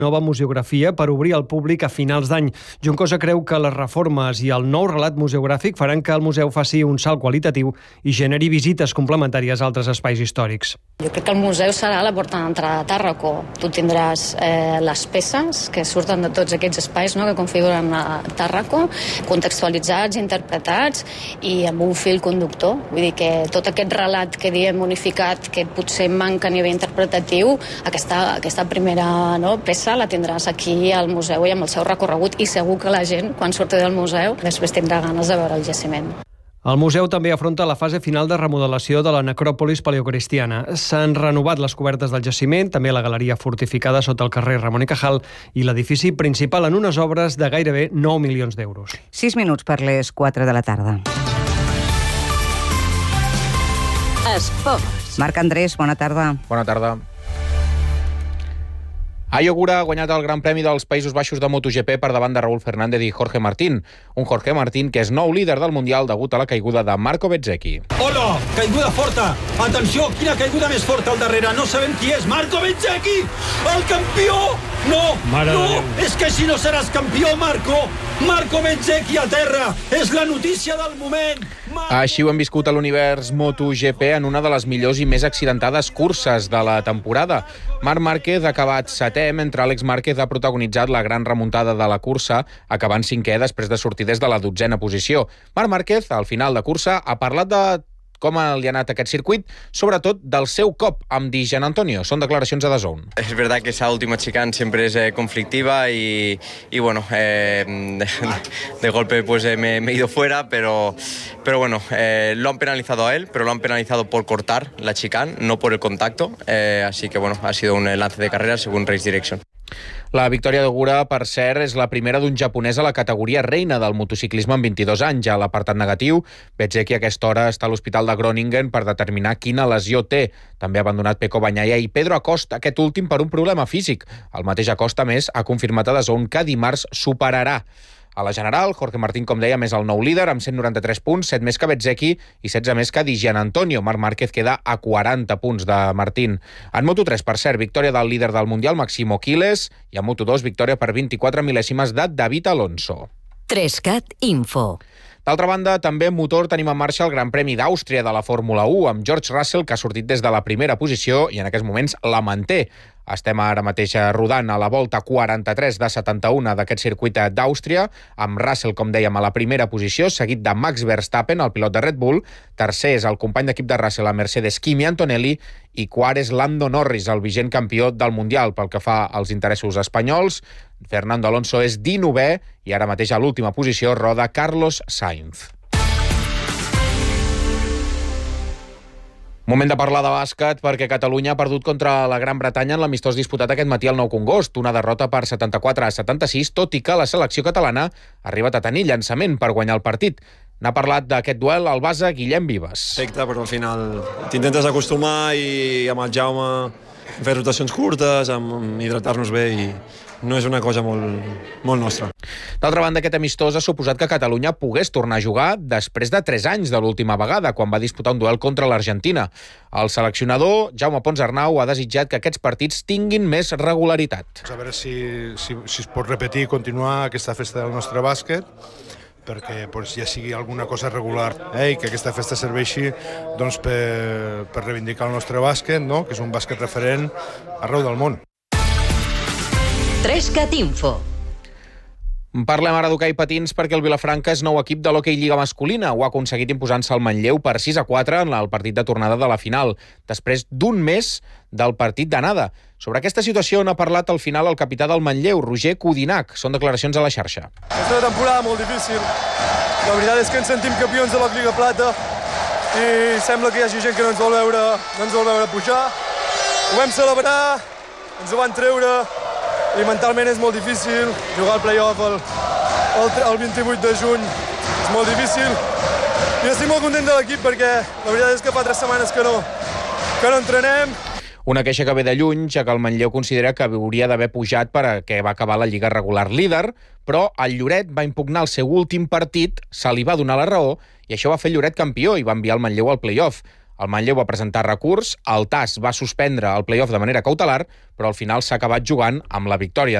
nova museografia per obrir al públic a finals d'any. Juncosa creu que les reformes i el nou relat museogràfic faran que el museu faci un salt qualitatiu i generi visites complementàries a altres espais històrics. Jo crec que el museu serà la porta d'entrada a Tàrraco. Tu tindràs les peces que surten de tots aquests espais, no?, que configuren a Tàrraco, contextualitzats, interpretats i amb un fil conductor. Vull dir que tot aquest relat que diem unificat, que potser manca a nivell interpretatiu, aquesta primera peça la tindràs aquí al museu i amb el seu recorregut, i segur que la gent, quan surti del museu, després tindrà ganes de veure el jaciment. El museu també afronta la fase final de remodelació de la necròpolis paleocristiana. S'han renovat les cobertes del jaciment, també la galeria fortificada sota el carrer Ramon y Cajal i l'edifici principal en unes obres de gairebé 9 milions d'euros. 6 minuts per les 4 de la tarda. Esports. Marc Andrés, bona tarda. Bona tarda. Ayogura ha guanyat el Gran Premi dels Països Baixos de MotoGP per davant de Raúl Fernández i Jorge Martín. Un Jorge Martín que és nou líder del Mundial degut a la caiguda de Marco Bezzecchi. Hola, caiguda forta. Atenció, quina caiguda més forta al darrere. No sabem qui és. Marco Bezzecchi, el campió. No, és que si no seràs campió, Marco. Marco Bezzecchi a terra. És la notícia del moment. Així ho hem viscut a l'univers MotoGP en una de les millors i més accidentades curses de la temporada. Marc Márquez ha acabat setè, mentre Àlex Márquez ha protagonitzat la gran remuntada de la cursa, acabant cinquè després de sortir des de la 12a posició. Marc Márquez, al final de cursa, ha parlat de com li ha anat aquest circuit, sobretot del seu cop amb Di Giannantonio. Són declaracions a DAZN. Es verdad que esa última chicane siempre es conflictiva y bueno, de golpe pues me he ido fuera, pero bueno, lo han penalizado a él, pero lo han penalizado por cortar la chicane, no por el contacto, así que bueno, ha sido un lance de carrera según Race Direction. La victòria d'Ogura, per cert, és la primera d'un japonès a la categoria reina del motociclisme en 22 anys. A l'apartat negatiu, Bezzecchi a aquesta hora està a l'hospital de Groningen per determinar quina lesió té. També ha abandonat Pecco Bagnaia i Pedro Acosta, aquest últim per un problema físic. El mateix Acosta, més, ha confirmat a DAZN que dimarts superarà. A la general, Jorge Martín, com dèiem, és el nou líder amb 193 punts, 7 més que Bezzecchi i 16 més que Di Giannantonio. Marc Márquez queda a 40 punts de Martín. En Moto3, per cert, victòria del líder del Mundial, Máximo Quiles, i en Moto2, victòria per 24 mil·lèsimes de David Alonso. 3CAT Info. D'altra banda, també en motor tenim en marxa el Gran Premi d'Àustria de la Fórmula 1, amb George Russell, que ha sortit des de la primera posició i en aquests moments la manté. Estem ara mateix rodant a la volta 43 de 71 d'aquest circuit d'Àustria, amb Russell, com dèiem, a la primera posició, seguit de Max Verstappen, el pilot de Red Bull. Tercer és el company d'equip de Russell, a Mercedes, Kimi Antonelli, i quart és Lando Norris, el vigent campió del Mundial. Pel que fa als interessos espanyols, Fernando Alonso és 19è i ara mateix a l'última posició roda Carlos Sainz. Moment de parlar de bàsquet perquè Catalunya ha perdut contra la Gran Bretanya en l'amistós disputat aquest matí al Nou Congost. Una derrota per 74-76, tot i que la selecció catalana ha arribat a tenir llançament per guanyar el partit. N'ha parlat d'aquest duel el base Guillem Vives. Perfecte, però al final t'intentes acostumar i amb el Jaume fer rotacions curtes, amb hidratar-nos bé i no és una cosa molt nostra. D'altra banda, aquest amistós ha suposat que Catalunya pogués tornar a jugar després de 3 anys de l'última vegada, quan va disputar un duel contra l'Argentina. El seleccionador, Jaume Pons Arnau, ha desitjat que aquests partits tinguin més regularitat. A veure si es pot repetir i continuar aquesta festa del nostre bàsquet, perquè ja sigui alguna cosa regular i que aquesta festa serveixi per reivindicar el nostre bàsquet, que és un bàsquet referent arreu del món. 3CAT Info. Parlem ara d'hoquei patins perquè el Vilafranca és nou equip de l'hoquei Lliga masculina. Ho ha aconseguit imposant-se al Manlleu per 6-4 en el partit de tornada de la final, després d'un mes del partit d'anada. Sobre aquesta situació n'ha parlat al final el capità del Manlleu, Roger Codinac. Són declaracions a la xarxa. És una temporada molt difícil. La veritat és que ens sentim campions de la Lliga Plata i sembla que hi hagi gent que no ens vol veure pujar. Ho vam celebrar, ens ho van treure i mentalment és molt difícil. Jugar al play-off el 28 de juny és molt difícil i estic molt content de l'equip perquè la veritat és que fa 3 setmanes que no entrenem. Una queixa que ve de lluny, ja que el Manlleu considera que hauria d'haver pujat perquè va acabar la Lliga regular líder, però el Lloret va impugnar el seu últim partit, se li va donar la raó i això va fer Lloret campió i va enviar el Manlleu al play-off. El Manlleu va presentar recurs, el TAS va suspendre el play-off de manera cautelar, però al final s'ha acabat jugant amb la victòria